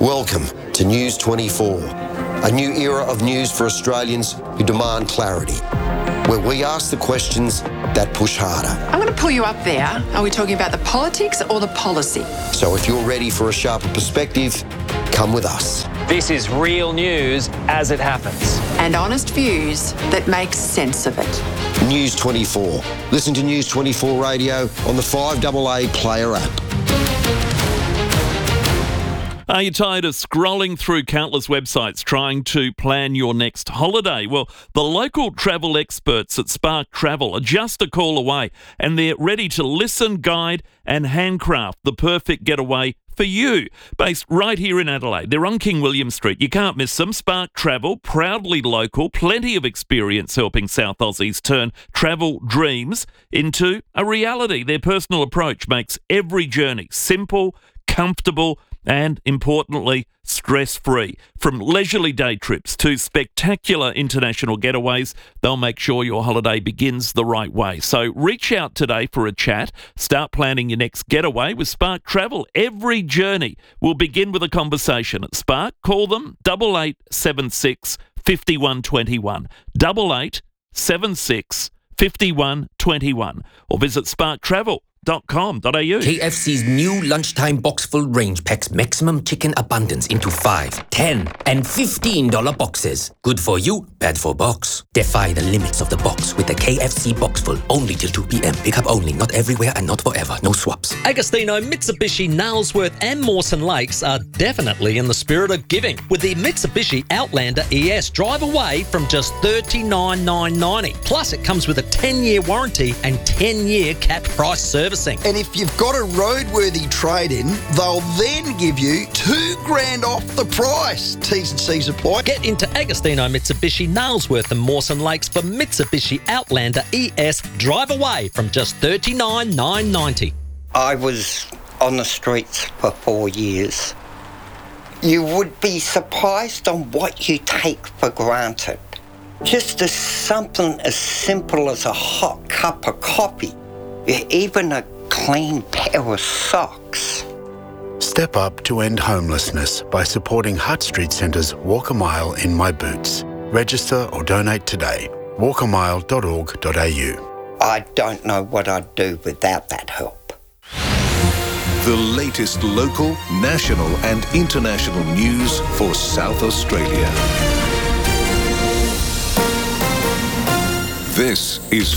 Welcome to News 24, a new era of news for Australians who demand clarity, where we ask the questions that push harder. I'm going to pull you up there. Are we talking about the politics or the policy? So if you're ready for a sharper perspective, come with us. This is real news as it happens. And honest views that make sense of it. News 24. Listen to News 24 Radio on the 5AA Player app. Are you tired of scrolling through countless websites trying to plan your next holiday? Well, the local travel experts at Spark Travel are just a call away, and they're ready to listen, guide and handcraft the perfect getaway for you. Based right here in Adelaide. They're on King William Street. You can't miss them. Spark Travel, proudly local, plenty of experience helping South Aussies turn travel dreams into a reality. Their personal approach makes every journey simple, comfortable and, importantly, stress-free. From leisurely day trips to spectacular international getaways, they'll make sure your holiday begins the right way. So reach out today for a chat. Start planning your next getaway with Spark Travel. Every journey will begin with a conversation. At Spark, call them 8876 5121. 8876 5121. Or visit sparktravel.com.au. KFC's new lunchtime box full range packs maximum chicken abundance into 5, 10 and $15 boxes. Good for you, bad for box. Defy the limits of the box with the KFC box full. Only till 2 p.m. Pick up only, not everywhere and not forever. No swaps. Agostino, Mitsubishi, Nailsworth and Mawson Lakes are definitely in the spirit of giving. With the Mitsubishi Outlander ES, drive away from just $39,990. Plus it comes with a 10-year warranty and 10-year capped price service. And if you've got a roadworthy trade-in, they'll then give you $2,000 off the price. T's and C's apply. Get into Agostino, Mitsubishi, Nailsworth and Mawson Lakes for Mitsubishi Outlander ES. Drive away from just $39,990. I was on the streets for 4 years. You would be surprised on what you take for granted. Just as something as simple as a hot cup of coffee. Even a clean pair of socks. Step up to end homelessness by supporting Hutt Street Centre's Walk a Mile in My Boots. Register or donate today. walkamile.org.au. I don't know what I'd do without that help. The latest local, national and international news for South Australia. This is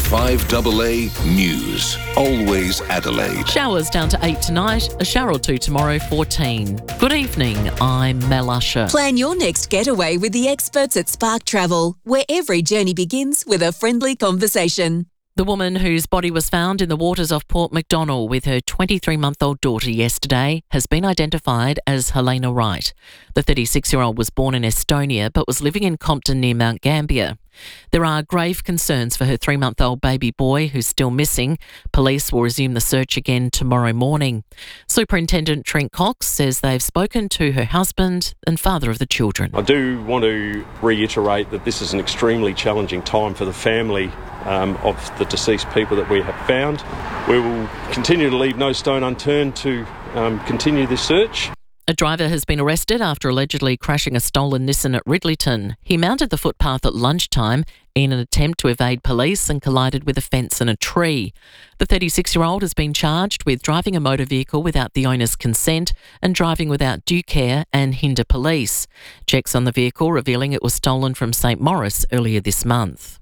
5AA News. Always Adelaide. Showers down to 8 tonight, a shower or two tomorrow, 14. Good evening, I'm Mel Usher. Plan your next getaway with the experts at Spark Travel, where every journey begins with a friendly conversation. The woman whose body was found in the waters off Port MacDonnell with her 23-month-old daughter yesterday has been identified as Helena Wright. The 36-year-old was born in Estonia but was living in Compton near Mount Gambier. There are grave concerns for her 3-month-old baby boy who's still missing. Police will resume the search again tomorrow morning. Superintendent Trent Cox says they've spoken to her husband and father of the children. I do want to reiterate that this is an extremely challenging time for the family of the deceased people that we have found. We will continue to leave no stone unturned to continue this search. A driver has been arrested after allegedly crashing a stolen Nissan at Ridleyton. He mounted the footpath at lunchtime in an attempt to evade police and collided with a fence and a tree. The 36-year-old has been charged with driving a motor vehicle without the owner's consent and driving without due care and hinder police. Checks on the vehicle revealing it was stolen from St Maurice earlier this month.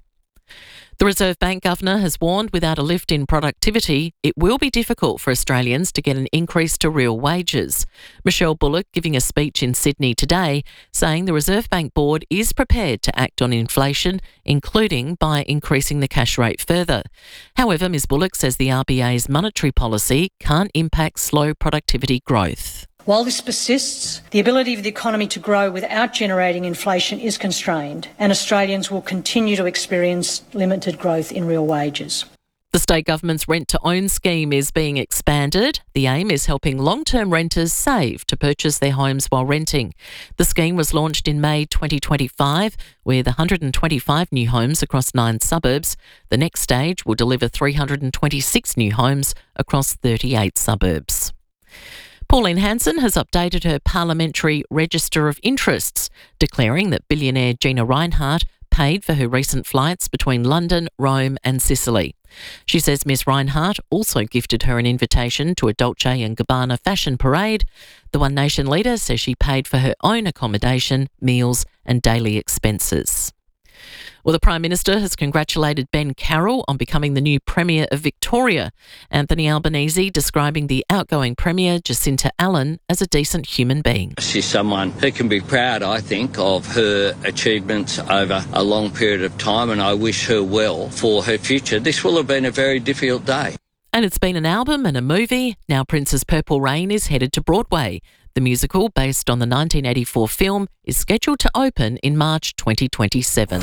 The Reserve Bank Governor has warned without a lift in productivity, it will be difficult for Australians to get an increase to real wages. Michelle Bullock giving a speech in Sydney today saying the Reserve Bank Board is prepared to act on inflation, including by increasing the cash rate further. However, Ms Bullock says the RBA's monetary policy can't impact slow productivity growth. While this persists, the ability of the economy to grow without generating inflation is constrained, and Australians will continue to experience limited growth in real wages. The state government's rent-to-own scheme is being expanded. The aim is helping long-term renters save to purchase their homes while renting. The scheme was launched in May 2025 with 125 new homes across 9 suburbs. The next stage will deliver 326 new homes across 38 suburbs. Pauline Hanson has updated her parliamentary register of interests, declaring that billionaire Gina Rinehart paid for her recent flights between London, Rome and Sicily. She says Ms Rinehart also gifted her an invitation to a Dolce & Gabbana fashion parade. The One Nation leader says she paid for her own accommodation, meals and daily expenses. Well, the Prime Minister has congratulated Ben Carroll on becoming the new Premier of Victoria. Anthony Albanese describing the outgoing Premier, Jacinta Allen, as a decent human being. She's someone who can be proud, I think, of her achievements over a long period of time, and I wish her well for her future. This will have been a very difficult day. And it's been an album and a movie. Now Prince's Purple Rain is headed to Broadway. The musical, based on the 1984 film, is scheduled to open in March 2027.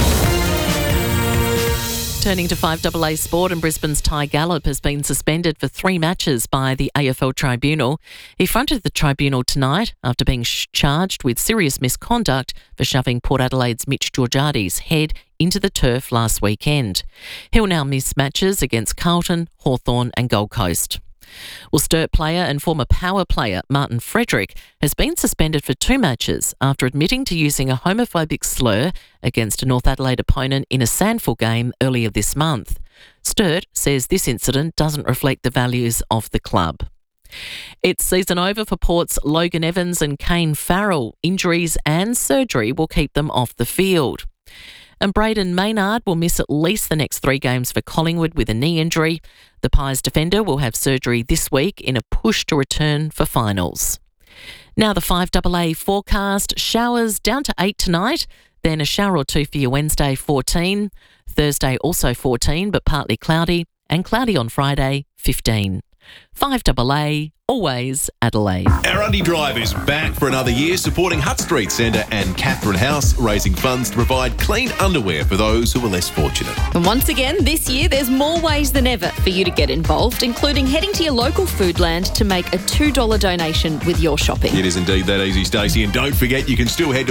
Turning to 5AA Sport, and Brisbane's Ty Gallop has been suspended for 3 matches by the AFL Tribunal. He fronted the tribunal tonight after being charged with serious misconduct for shoving Port Adelaide's Mitch Georgiades' head into the turf last weekend. He'll now miss matches against Carlton, Hawthorn and Gold Coast. Well, Sturt player and former Power player Martin Frederick has been suspended for 2 matches after admitting to using a homophobic slur against a North Adelaide opponent in a SANFL game earlier this month. Sturt says this incident doesn't reflect the values of the club. It's season over for Port's Logan Evans and Kane Farrell. Injuries and surgery will keep them off the field. And Braden Maynard will miss at least the next 3 games for Collingwood with a knee injury. The Pies defender will have surgery this week in a push to return for finals. Now the 5AA forecast: showers down to 8 tonight, then a shower or 2 for your Wednesday, 14. Thursday also 14 but partly cloudy, and cloudy on Friday, 15. 5AA, always Adelaide. Our Undy Drive is back for another year, supporting Hutt Street Centre and Catherine House, raising funds to provide clean underwear for those who are less fortunate. And once again, this year, there's more ways than ever for you to get involved, including heading to your local Foodland to make a $2 donation with your shopping. It is indeed that easy, Stacey. And don't forget, you can still head to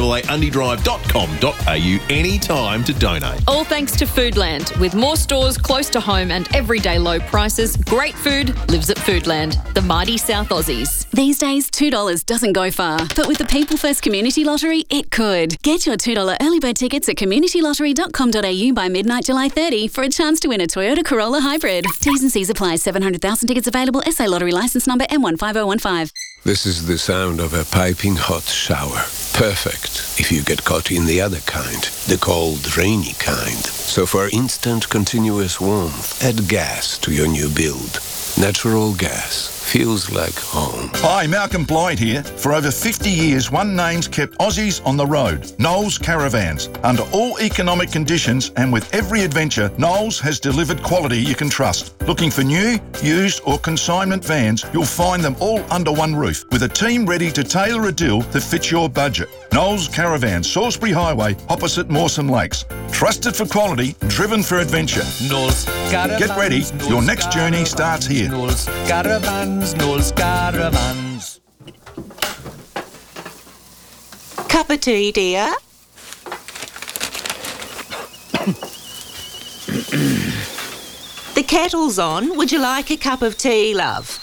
5AAundydrive.com.au anytime to donate. All thanks to Foodland. With more stores close to home and everyday low prices, great food lives at Foodland, the mighty South Aussies. These days, $2 doesn't go far, but with the People First Community Lottery, it could. Get your $2 early bird tickets at communitylottery.com.au by midnight July 30 for a chance to win a Toyota Corolla Hybrid. T's and C's apply. 700,000 tickets available. SA Lottery licence number M15015. This is the sound of a piping hot shower. Perfect if you get caught in the other kind, the cold, rainy kind. So for instant, continuous warmth, add gas to your new build. Natural gas feels like home. Hi, Malcolm Blyde here. For over 50 years, One Name's kept Aussies on the road. Knowles Caravans. Under all economic conditions and with every adventure, Knowles has delivered quality you can trust. Looking for new, used or consignment vans, you'll find them all under one roof with a team ready to tailor a deal that fits your budget. Knowles Caravans, Salisbury Highway, opposite Mawson Lakes. Trusted for quality, driven for adventure. Knowles Caravans. Get ready, your next journey starts here. Knowles Caravans, Knowles Caravans. Cup of tea, dear? The kettle's on. Would you like a cup of tea, love?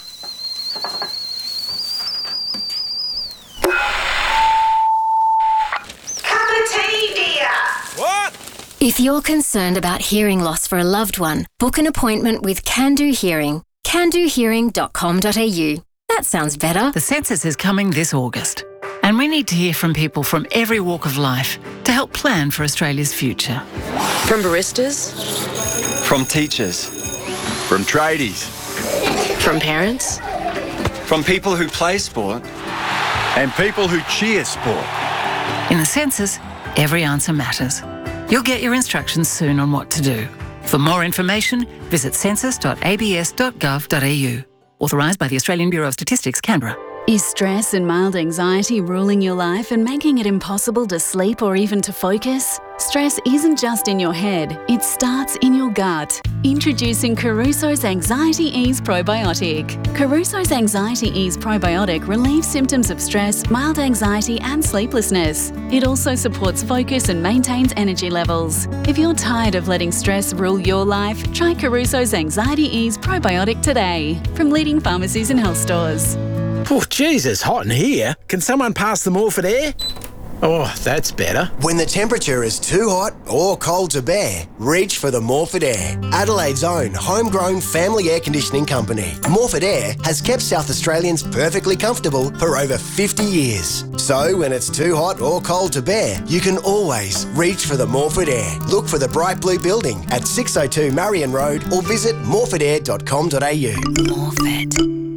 Cup of tea, dear? What? If you're concerned about hearing loss for a loved one, book an appointment with Can Do Hearing. CanDoHearing.com.au. That sounds better. The census is coming this August, and we need to hear from people from every walk of life to help plan for Australia's future. From baristas, from teachers, from tradies, from parents, from people who play sport, and people who cheer sport. In the census, every answer matters. You'll get your instructions soon on what to do. For more information, visit census.abs.gov.au. Authorised by the Australian Bureau of Statistics, Canberra. Is stress and mild anxiety ruling your life and making it impossible to sleep or even to focus? Stress isn't just in your head, it starts in your gut. Introducing Caruso's Anxiety Ease Probiotic. Caruso's Anxiety Ease Probiotic relieves symptoms of stress, mild anxiety and sleeplessness. It also supports focus and maintains energy levels. If you're tired of letting stress rule your life, try Caruso's Anxiety Ease Probiotic today from leading pharmacies and health stores. Oh, Jesus, hot in here. Can someone pass the Morford air? Oh, that's better. When the temperature is too hot or cold to bear, reach for the Morford Air, Adelaide's own homegrown family air conditioning company. Morford Air has kept South Australians perfectly comfortable for over 50 years. So when it's too hot or cold to bear, you can always reach for the Morford Air. Look for the bright blue building at 602 Marion Road or visit morfordair.com.au. Morford.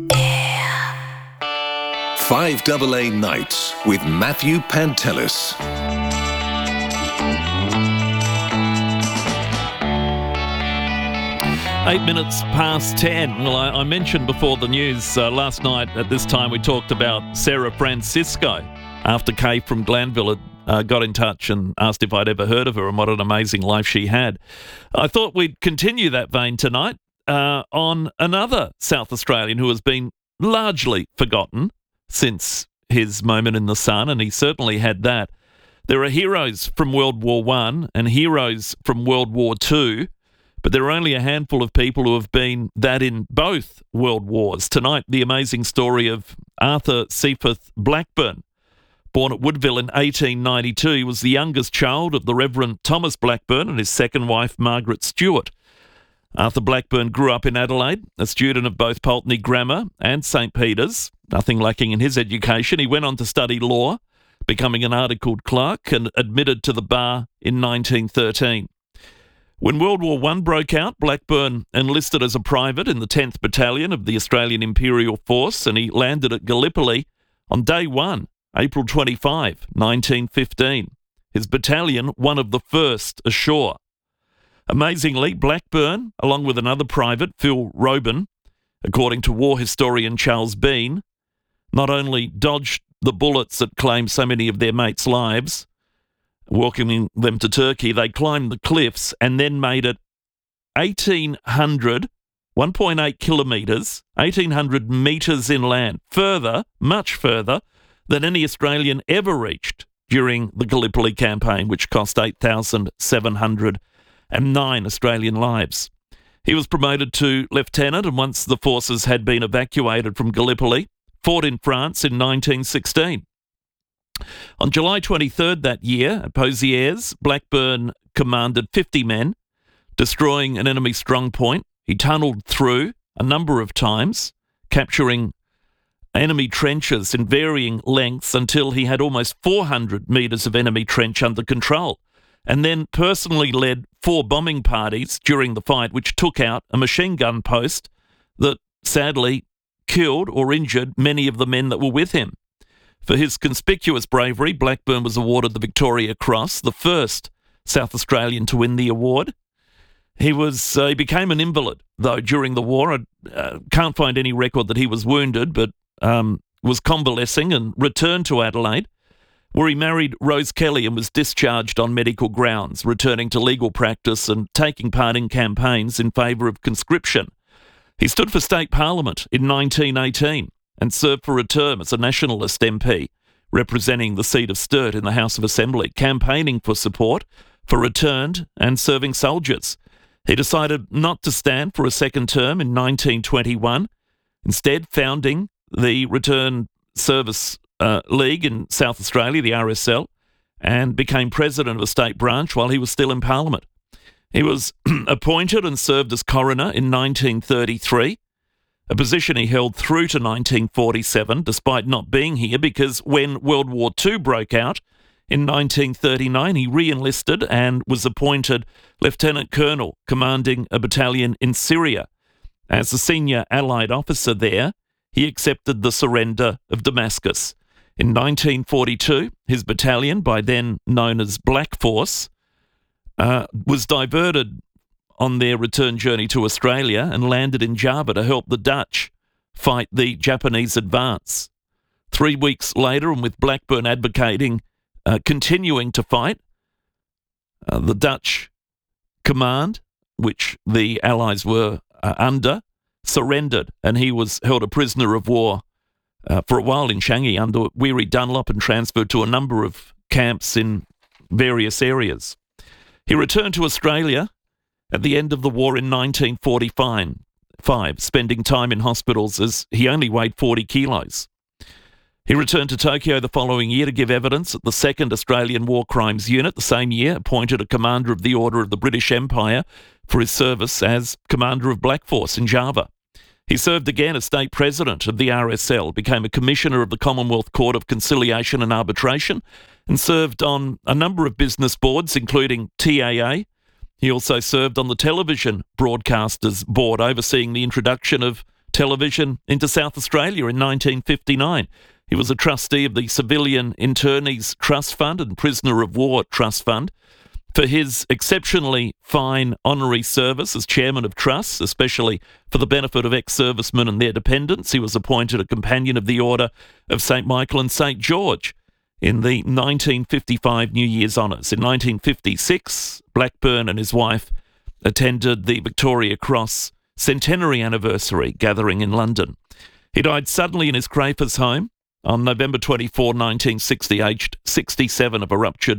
5AA Nights with Matthew Pantelis. 8 minutes past 10. Well, I mentioned before the news last night at this time we talked about Sarah Francisco after Kay from Glanville had got in touch and asked if I'd ever heard of her and what an amazing life she had. I thought we'd continue that vein tonight on another South Australian who has been largely forgotten since his moment in the sun, and he certainly had that. There are heroes from World War I and heroes from World War II, but there are only a handful of people who have been that in both world wars. Tonight, the amazing story of Arthur Cephas Blackburn. Born at Woodville in 1892, he was the youngest child of the Reverend Thomas Blackburn and his second wife, Margaret Stewart. Arthur Blackburn grew up in Adelaide, a student of both Pulteney Grammar and St. Peter's. Nothing lacking in his education, he went on to study law, becoming an articled clerk and admitted to the bar in 1913. When World War I broke out, Blackburn enlisted as a private in the 10th Battalion of the Australian Imperial Force, and he landed at Gallipoli on day 1, April 25, 1915. His battalion, one of the first ashore. Amazingly, Blackburn, along with another private, Phil Robin, according to war historian Charles Bean, not only dodged the bullets that claimed so many of their mates' lives, welcoming them to Turkey, they climbed the cliffs and then made it 1.8 kilometres, 1,800 metres inland, further, much further, than any Australian ever reached during the Gallipoli campaign, which cost 8,709 Australian lives. He was promoted to lieutenant, and once the forces had been evacuated from Gallipoli, fought in France in 1916. On July 23rd that year, at Pozières, Blackburn commanded 50 men, destroying an enemy strong point. He tunnelled through a number of times, capturing enemy trenches in varying lengths until he had almost 400 metres of enemy trench under control, and then personally led 4 bombing parties during the fight, which took out a machine gun post that sadly killed or injured many of the men that were with him. For his conspicuous bravery, Blackburn was awarded the Victoria Cross, the first South Australian to win the award. He became an invalid, though, during the war. I can't find any record that he was wounded, but was convalescing and returned to Adelaide, where he married Rose Kelly and was discharged on medical grounds, returning to legal practice and taking part in campaigns in favour of conscription. He stood for state parliament in 1918 and served for a term as a nationalist MP, representing the seat of Sturt in the House of Assembly, campaigning for support for returned and serving soldiers. He decided not to stand for a second term in 1921, instead founding the Return Service League in South Australia, the RSL, and became president of a state branch while he was still in Parliament. He was appointed and served as coroner in 1933, a position he held through to 1947, despite not being here, because when World War II broke out in 1939, he re-enlisted and was appointed Lieutenant Colonel, commanding a battalion in Syria. As a senior Allied officer there, he accepted the surrender of Damascus. In 1942, his battalion, by then known as Black Force, was diverted on their return journey to Australia and landed in Java to help the Dutch fight the Japanese advance. 3 weeks later, and with Blackburn advocating continuing to fight, the Dutch command, which the Allies were under, surrendered, and he was held a prisoner of war for a while in Changi under Weary Dunlop and transferred to a number of camps in various areas. He returned to Australia at the end of the war in 1945, spending time in hospitals as he only weighed 40 kilos. He returned to Tokyo the following year to give evidence at the 2nd Australian War Crimes Unit. The same year, appointed a Commander of the Order of the British Empire for his service as Commander of Black Force in Java. He served again as State President of the RSL, became a Commissioner of the Commonwealth Court of Conciliation and Arbitration, and served on a number of business boards, including TAA. He also served on the Television Broadcasters Board, overseeing the introduction of television into South Australia in 1959. He was a trustee of the Civilian Internees Trust Fund and Prisoner of War Trust Fund. For his exceptionally fine honorary service as chairman of trusts, especially for the benefit of ex-servicemen and their dependents, he was appointed a Companion of the Order of St. Michael and St. George in the 1955 New Year's Honours. In 1956, Blackburn and his wife attended the Victoria Cross centenary anniversary gathering in London. He died suddenly in his Crafers home on November 24, 1960, aged 67, of a ruptured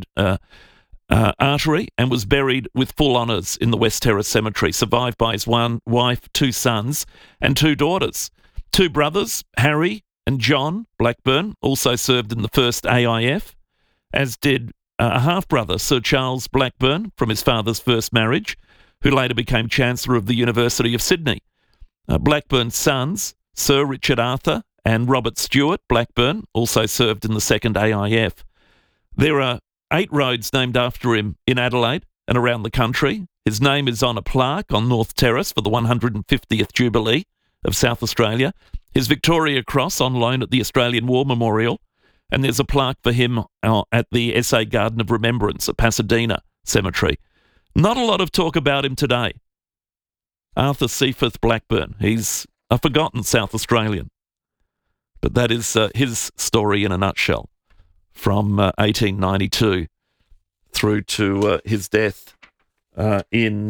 artery, and was buried with full honours in the West Terrace Cemetery, survived by his one wife, 2 sons and 2 daughters. 2 brothers, Harry and John Blackburn, also served in the first AIF, as did a half-brother, Sir Charles Blackburn, from his father's first marriage, who later became Chancellor of the University of Sydney. Blackburn's sons, Sir Richard Arthur and Robert Stewart Blackburn, also served in the second AIF. There are 8 roads named after him in Adelaide and around the country. His name is on a plaque on North Terrace for the 150th Jubilee of South Australia. His Victoria Cross on loan at the Australian War Memorial. And there's a plaque for him at the SA Garden of Remembrance at Pasadena Cemetery. Not a lot of talk about him today. Arthur Seaforth Blackburn. He's a forgotten South Australian. But that is his story in a nutshell, from 1892 through to his death in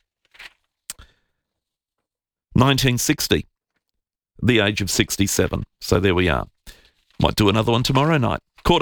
1960, the age of 67. So there we are. Might do another one tomorrow night.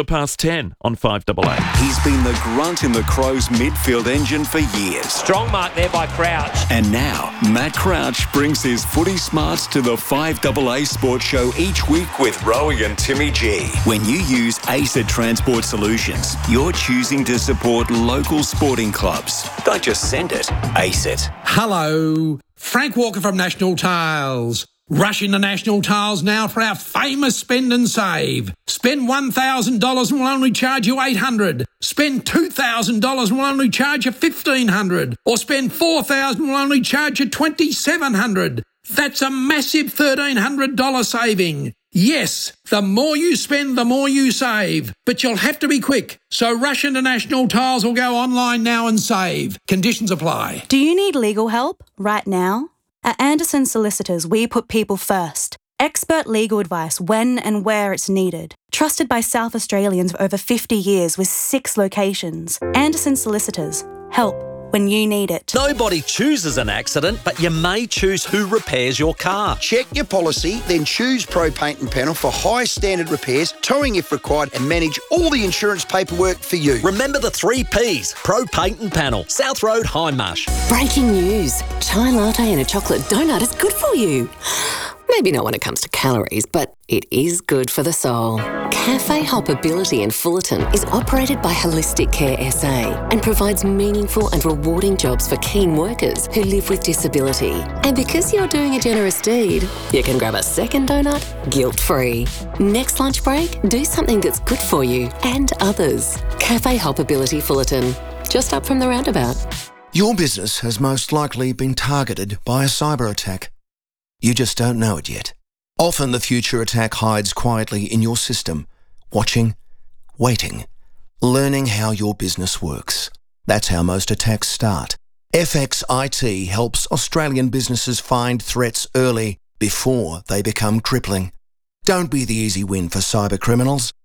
10:15 on 5AA. He's been the grunt in the Crows midfield engine for years. Strong mark there by Crouch. And now, Matt Crouch brings his footy smarts to the 5AA Sports Show each week with Rowie and Timmy G. When you use ACET Transport Solutions, you're choosing to support local sporting clubs. Don't just send it, ACET. Hello, Frank Walker from National Tiles. Rush into National Tiles now for our famous spend and save. Spend $1,000 and we'll only charge you $800. Spend $2,000 and we'll only charge you $1,500. Or spend $4,000 and we'll only charge you $2,700. That's a massive $1,300 saving. Yes, the more you spend, the more you save. But you'll have to be quick. So rush into National Tiles or go online now and save. Conditions apply. Do you need legal help right now? At Anderson Solicitors, we put people first. Expert legal advice when and where it's needed. Trusted by South Australians for over 50 years with 6 locations. Anderson Solicitors. Help when you need it. Nobody chooses an accident, but you may choose who repairs your car. Check your policy, then choose Pro Paint and Panel for high standard repairs, towing if required, and manage all the insurance paperwork for you. Remember the 3 Ps. Pro Paint and Panel. South Road, Hindmarsh. Breaking news. Chai latte and a chocolate donut is good for you. Maybe not when it comes to calories, but it is good for the soul. Cafe Hoppability in Fullerton is operated by Holistic Care SA and provides meaningful and rewarding jobs for keen workers who live with disability. And because you're doing a generous deed, you can grab a second donut guilt-free. Next lunch break, do something that's good for you and others. Cafe Hoppability Fullerton, just up from the roundabout. Your business has most likely been targeted by a cyber attack. You just don't know it yet. Often the future attack hides quietly in your system, watching, waiting, learning how your business works. That's how most attacks start. FX IT helps Australian businesses find threats early before they become crippling. Don't be the easy win for cyber criminals.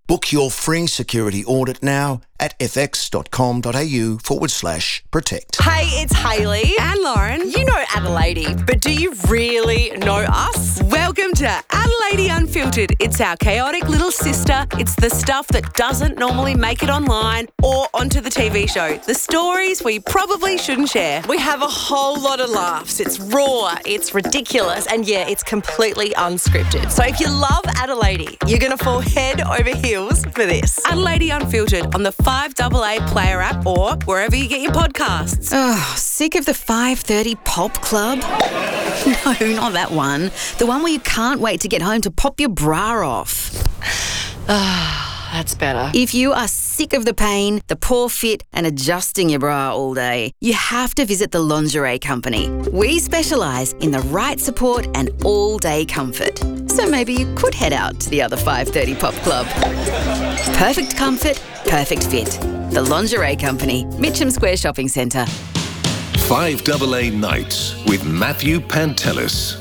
Book your free security audit now at fx.com.au/protect. Hey, it's Hayley and Lauren. You know Adelaide, but do you really know us? Welcome to Adelaide Unfiltered. It's our chaotic little sister. It's the stuff that doesn't normally make it online or onto the TV show. The stories we probably shouldn't share. We have a whole lot of laughs. It's raw, it's ridiculous, and yeah, it's completely unscripted. So if you love Adelaide, you're going to fall head over heels for this. Adelaide Unfiltered on the 5AA Player app or wherever you get your podcasts. Oh, sick of the 5:30 Pop Club? No, not that one. The one where you can't wait to get home to pop your bra off. Ah, that's better. If you are sick of the pain, the poor fit and adjusting your bra all day, you have to visit the Lingerie Company. We specialise in the right support and all-day comfort. So maybe you could head out to the other 5:30 Pop Club. Perfect comfort, perfect fit. The Lingerie Company, Mitcham Square Shopping Centre. 5AA Nights with Matthew Pantelis.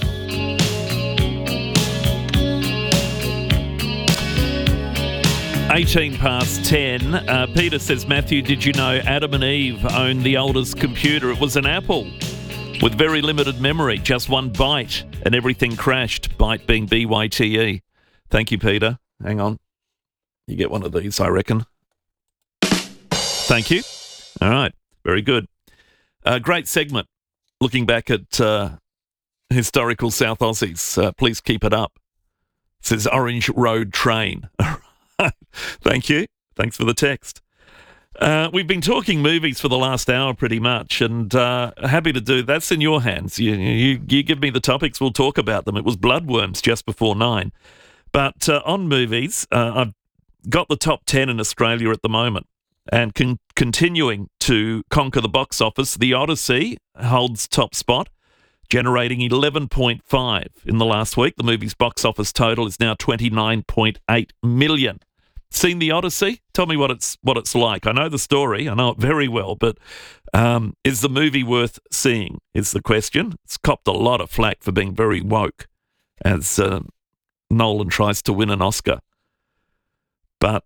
$10. Peter says, Matthew, did you know Adam and Eve owned the oldest computer? It was an Apple with very limited memory, just one byte, and everything crashed, byte being BYTE. Thank you, Peter. Hang on. You get one of these, I reckon. Thank you. All right. Very good. Great segment. Looking back at historical South Aussies. Please keep it up. Says Orange Road Train. Thank you. Thanks for the text. We've been talking movies for the last hour pretty much, and happy to do. That's in your hands. You give me the topics, we'll talk about them. It was Bloodworms just before 9. But on movies, I've got the top 10 in Australia at the moment, and continuing to conquer the box office. The Odyssey holds top spot, generating 11.5 in the last week. The movie's box office total is now 29.8 million. Seen The Odyssey? Tell me what it's like. I know the story. I know it very well, but is the movie worth seeing is the question. It's copped a lot of flack for being very woke as Nolan tries to win an Oscar. But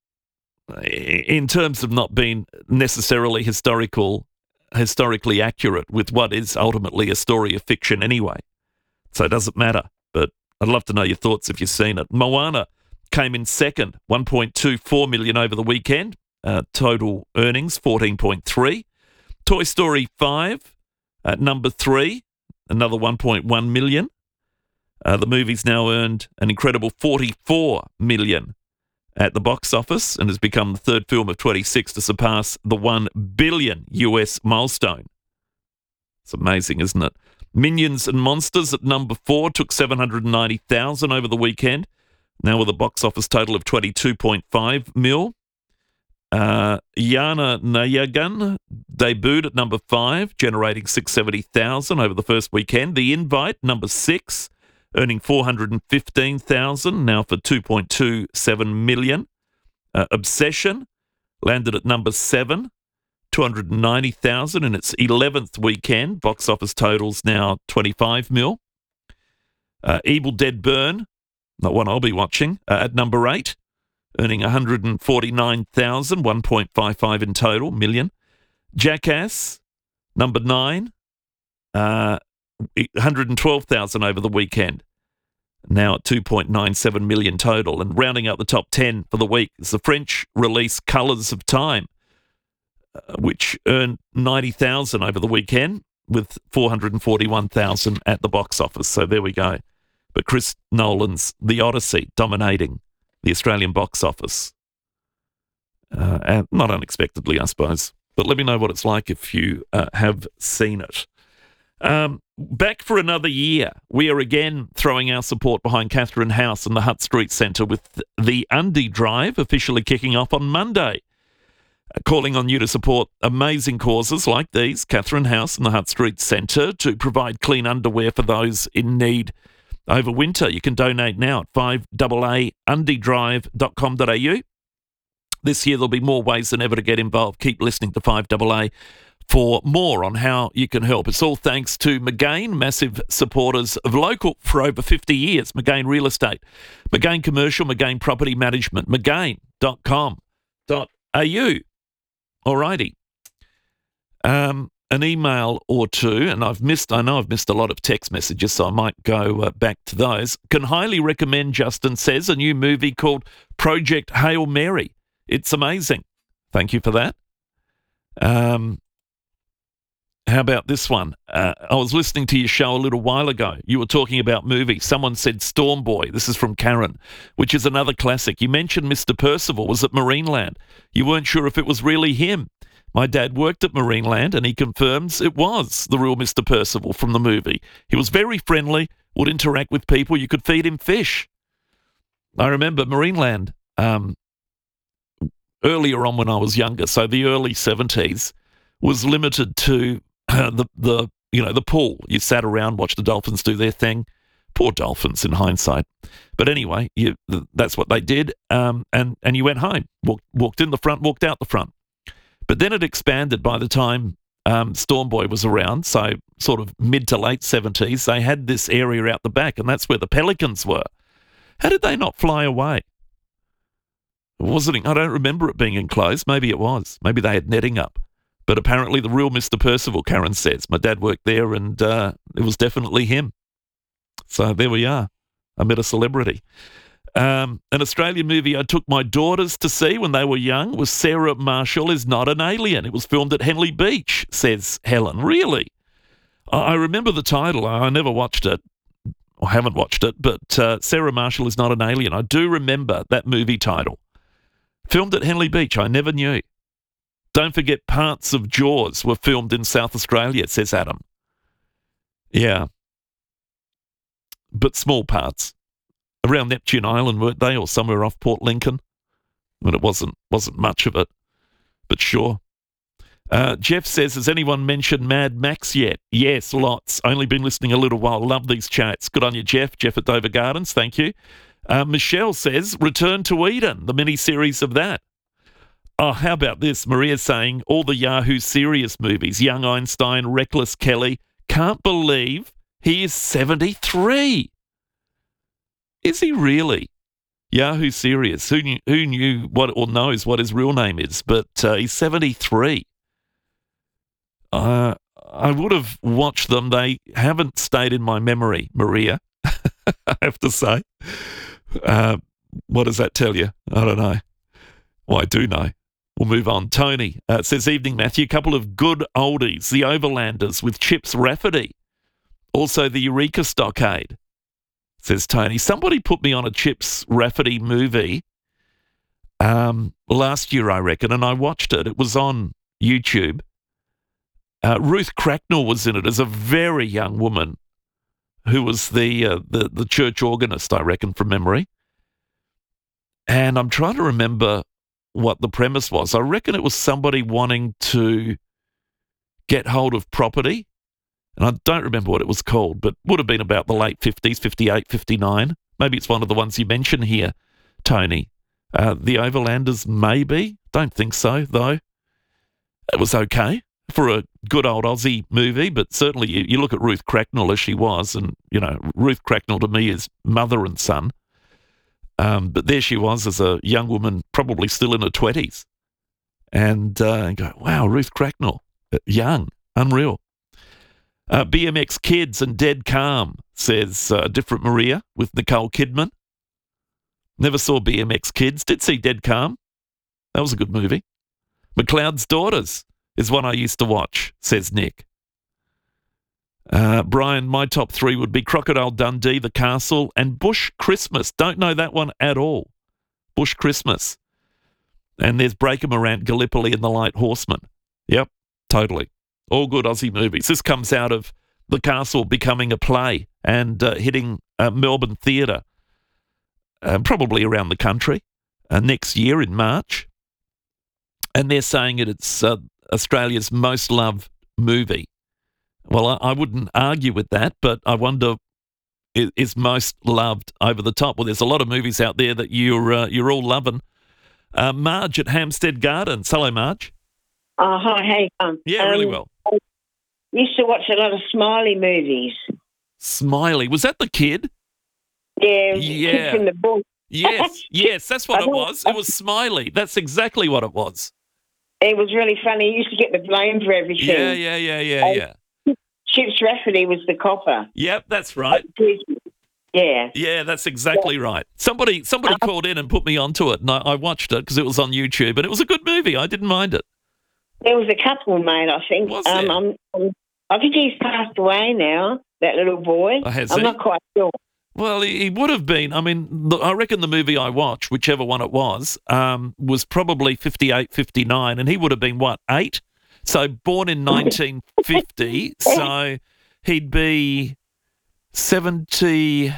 in terms of not being necessarily historically accurate with what is ultimately a story of fiction anyway. So it doesn't matter. But I'd love to know your thoughts if you've seen it. Moana came in second, 1.24 million over the weekend. Total earnings, 14.3. Toy Story 5 at number 3, another 1.1 million. The movie's now earned an incredible 44 million at the box office and has become the third film of 26 to surpass the $1 billion US milestone. It's amazing, isn't it? Minions and Monsters at number 4 took 790,000 over the weekend, now with a box office total of 22.5 mil. Yana Nayagan debuted at number 5, generating 670,000 over the first weekend. The Invite, number 6, earning 415,000, now for 2.27 million. Obsession landed at number 7, 290,000 in its 11th weekend. Box office totals now 25 mil. Evil Dead Burn, not one I'll be watching, at number 8, earning 149,000, 1.55 in total, million. Jackass, number 9, 112,000 over the weekend, now at 2.97 million total. And rounding out the top 10 for the week is the French release Colours of Time, which earned 90,000 over the weekend with 441,000 at the box office. So there we go. But Chris Nolan's The Odyssey dominating the Australian box office. And not unexpectedly, I suppose. But let me know what it's like if you have seen it. Back for another year. We are again throwing our support behind Catherine House and the Hutt Street Centre with the Undie Drive officially kicking off on Monday. Calling on you to support amazing causes like these, Catherine House and the Hutt Street Centre, to provide clean underwear for those in need over winter. You can donate now at 5AA undiedrive.com.au. This year there'll be more ways than ever to get involved. Keep listening to 5AA for more on how you can help. It's all thanks to McGain, massive supporters of local for over 50 years. McGain Real Estate, McGain Commercial, McGain Property Management, McGain.com.au. Alrighty. An email or two, and I know I've missed a lot of text messages, so I might go back to those. Can highly recommend, Justin says, a new movie called Project Hail Mary. It's amazing. Thank you for that. How about this one? I was listening to your show a little while ago. You were talking about movies. Someone said Storm Boy. This is from Karen, which is another classic. You mentioned Mr. Percival was at Marineland. You weren't sure if it was really him. My dad worked at Marineland, and he confirms it was the real Mr. Percival from the movie. He was very friendly, would interact with people. You could feed him fish. I remember Marineland earlier on when I was younger, so the early 70s, was limited to the pool. You sat around, watched the dolphins do their thing. Poor dolphins in hindsight. But anyway, that's what they did, and you went home, walked in the front, walked out the front. But then it expanded by the time Storm Boy was around, so sort of mid to late 70s. They had this area out the back, and that's where the pelicans were. How did they not fly away? I don't remember it being enclosed. Maybe it was. Maybe they had netting up. But apparently the real Mr. Percival, Karen says. My dad worked there, and it was definitely him. So there we are. I met a celebrity. An Australian movie I took my daughters to see when they were young was Sarah Marshall is Not an Alien. It was filmed at Henley Beach, says Helen. Really? I remember the title. I never watched it. I haven't watched it, but Sarah Marshall is Not an Alien. I do remember that movie title. Filmed at Henley Beach. I never knew. Don't forget parts of Jaws were filmed in South Australia, says Adam. Yeah. But small parts. Around Neptune Island, weren't they, or somewhere off Port Lincoln? But it wasn't much of it. But sure. Jeff says, has anyone mentioned Mad Max yet? Yes, lots. Only been listening a little while. Love these chats. Good on you, Jeff. Jeff at Dover Gardens. Thank you. Michelle says, Return to Eden, the mini-series of that. Oh, how about this? Maria's saying, all the Yahoo Serious movies, Young Einstein, Reckless Kelly. Can't believe he is 73. Is he really? Yahoo Serious. Who knew what or knows what his real name is? But he's 73. I would have watched them. They haven't stayed in my memory, Maria, I have to say. What does that tell you? I don't know. Well, I do know. We'll move on. Tony says, evening, Matthew. A couple of good oldies. The Overlanders with Chips Rafferty. Also the Eureka Stockade. Says Tony. Somebody put me on a Chips Rafferty movie last year, I reckon, and I watched it. It was on YouTube. Ruth Cracknell was in it as a very young woman who was the church organist, I reckon, from memory. And I'm trying to remember what the premise was. I reckon it was somebody wanting to get hold of property. And I don't remember what it was called, but would have been about the late 50s, 58, 59. Maybe it's one of the ones you mentioned here, Tony. The Overlanders, maybe. Don't think so, though. It was okay for a good old Aussie movie, but certainly you look at Ruth Cracknell as she was, and, you know, Ruth Cracknell to me is mother and son. But there she was as a young woman, probably still in her 20s. And go, wow, Ruth Cracknell, young, unreal. BMX Kids and Dead Calm, says Different Maria with Nicole Kidman. Never saw BMX Kids. Did see Dead Calm. That was a good movie. McLeod's Daughters is one I used to watch, says Nick. Brian, my top three would be Crocodile Dundee, The Castle, and Bush Christmas. Don't know that one at all. Bush Christmas. And there's Breaker Morant, Gallipoli, and The Light Horseman. Yep, totally. All good Aussie movies. This comes out of The Castle becoming a play and hitting Melbourne Theatre, probably around the country, next year in March. And they're saying it's Australia's most loved movie. Well, I wouldn't argue with that, but I wonder, is most loved over the top? Well, there's a lot of movies out there that you're all loving. Marge at Hampstead Gardens. Hello, Marge. Oh, hi, how you going? Yeah, really well. I used to watch a lot of Smiley movies. Smiley. Was that the kid? Yeah, Yeah. Kid from the Bush. Yes, that's what it was. It was Smiley. That's exactly what it was. It was really funny. He used to get the blame for everything. Yeah. Chips Rafferty was the copper. Yep, that's right. Yeah. Yeah, that's exactly right. Somebody called in and put me onto it, and I watched it because it was on YouTube, and it was a good movie. I didn't mind it. There was a couple made, I think. Was there? I think he's passed away now, that little boy. I'm not quite sure. Well, he would have been. I mean, I reckon the movie I watched, whichever one it was probably 58, 59, and he would have been, 8? So born in 1950, so he'd be 76.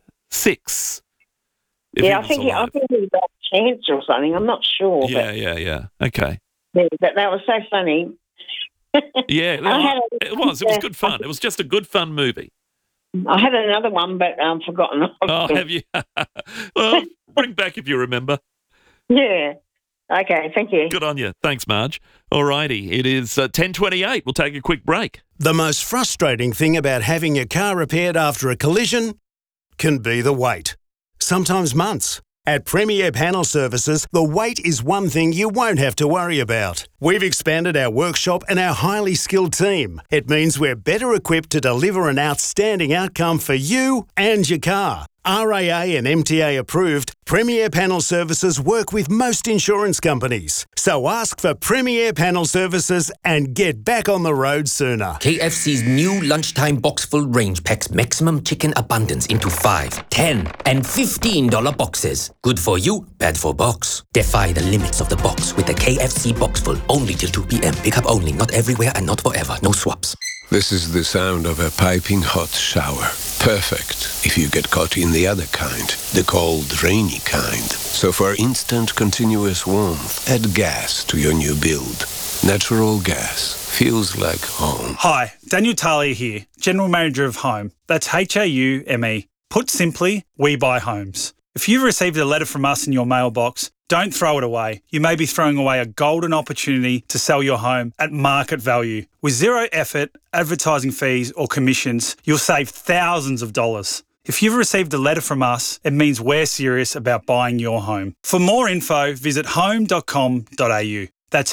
Yeah, I think he was about cancer or something. I'm not sure. Yeah. Okay. Yeah, but that was so funny. Yeah, it was. It was good fun. It was just a good fun movie. I had another one, but I've forgotten. Oh, have you? Well, bring back if you remember. Yeah. Okay, thank you. Good on you. Thanks, Marge. All righty. It is 10:28. We'll take a quick break. The most frustrating thing about having your car repaired after a collision can be the wait. Sometimes months. At Premier Panel Services, the wait is one thing you won't have to worry about. We've expanded our workshop and our highly skilled team. It means we're better equipped to deliver an outstanding outcome for you and your car. RAA and MTA approved, Premier Panel Services work with most insurance companies. So ask for Premier Panel Services and get back on the road sooner. KFC's new lunchtime box full range packs maximum chicken abundance into $5, $10, and $15 boxes. Good for you, bad for box. Defy the limits of the box with the KFC box full. Only till 2 p.m. Pick up only, not everywhere and not forever. No swaps. This is the sound of a piping hot shower. Perfect if you get caught in the other kind, the cold, rainy kind. So for instant, continuous warmth, add gas to your new build. Natural gas feels like home. Hi, Daniel Talia here, General Manager of Home. That's HAUME. Put simply, we buy homes. If you've received a letter from us in your mailbox, don't throw it away. You may be throwing away a golden opportunity to sell your home at market value. With zero effort, advertising fees or commissions, you'll save thousands of dollars. If you've received a letter from us, it means we're serious about buying your home. For more info, visit home.com.au. That's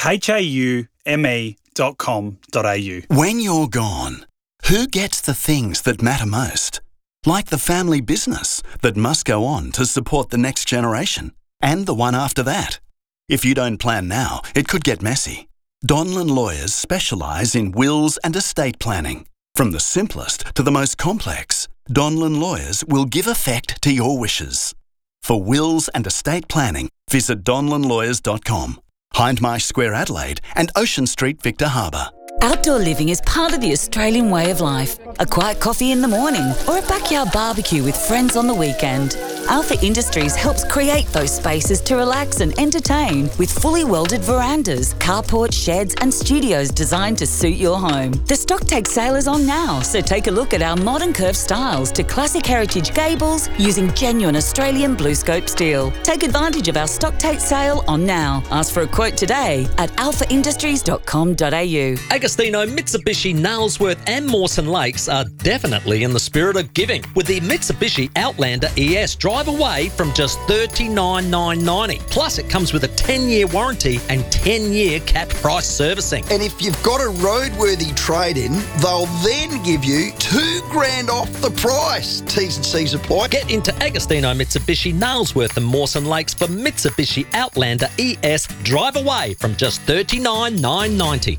HAUME.com.au. When you're gone, who gets the things that matter most? Like the family business that must go on to support the next generation. And the one after that. If you don't plan now, it could get messy. Donlan Lawyers specialise in wills and estate planning. From the simplest to the most complex, Donlan Lawyers will give effect to your wishes. For wills and estate planning, visit donlanlawyers.com. Hindmarsh Square, Adelaide and Ocean Street, Victor Harbour. Outdoor living is part of the Australian way of life. A quiet coffee in the morning or a backyard barbecue with friends on the weekend. Alpha Industries helps create those spaces to relax and entertain with fully welded verandas, carports, sheds and studios designed to suit your home. The Stocktake sale is on now, so take a look at our modern curved styles to classic heritage gables using genuine Australian BlueScope steel. Take advantage of our Stocktake sale on now. Ask for a quote today at alphaindustries.com.au. Agostino, Mitsubishi, Nailsworth and Mawson Lakes are definitely in the spirit of giving with the Mitsubishi Outlander ES. Drive away from just $39,990. Plus, it comes with a 10-year warranty and 10-year capped price servicing. And if you've got a roadworthy trade-in, they'll then give you $2,000 off the price. T's and C's apply. Get into Agostino, Mitsubishi, Nailsworth and Mawson Lakes for Mitsubishi Outlander ES. Drive away from just $39,990.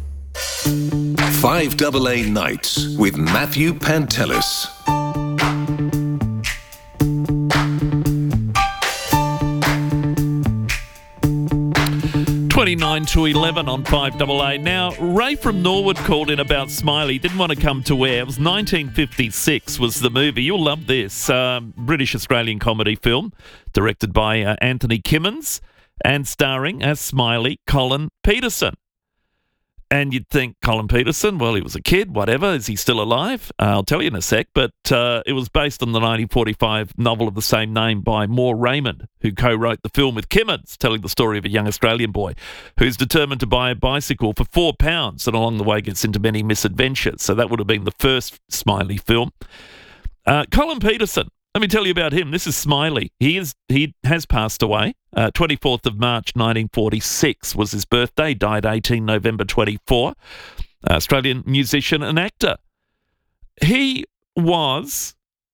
5AA Nights with Matthew Pantelis. 29 to 11 on 5AA. Now, Ray from Norwood called in about Smiley. Didn't want to come to air. It was 1956 was the movie. You'll love this. British-Australian comedy film directed by Anthony Kimmins and starring as Smiley Colin Peterson. And you'd think Colin Peterson, well, he was a kid, whatever. Is he still alive? I'll tell you in a sec. But it was based on the 1945 novel of the same name by Moore Raymond, who co-wrote the film with Kimmins, telling the story of a young Australian boy who's determined to buy a bicycle for £4 and along the way gets into many misadventures. So that would have been the first Smiley film. Colin Peterson, let me tell you about him. This is Smiley. He has passed away. 24th of March 1946 was his birthday. Died 18 November 24. Australian musician and actor. He was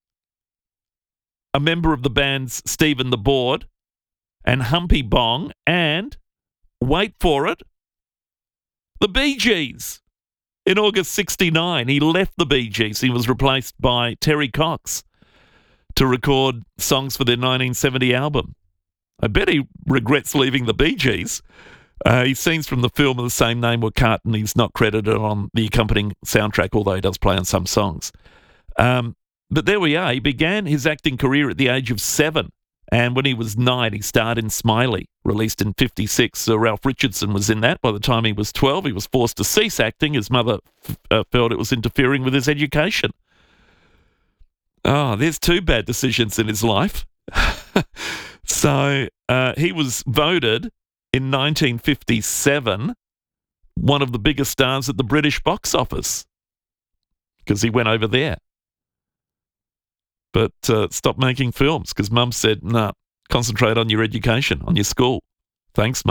a member of the bands Stephen the Board and Humpy Bong and, wait for it, the Bee Gees. In August 1969, he left the Bee Gees. He was replaced by Terry Cox to record songs for their 1970 album. I bet he regrets leaving the Bee Gees. His scenes from the film of the same name were cut, and he's not credited on the accompanying soundtrack, although he does play on some songs. But there we are. He began his acting career at the age of 7, and when he was 9, he starred in Smiley, released in 1956. Ralph Richardson was in that. By the time he was 12, he was forced to cease acting. His mother felt it was interfering with his education. Oh, there's 2 bad decisions in his life. So he was voted in 1957 one of the biggest stars at the British box office because he went over there. But stopped making films because Mum said, "No, concentrate on your education, on your school." Thanks, Mum.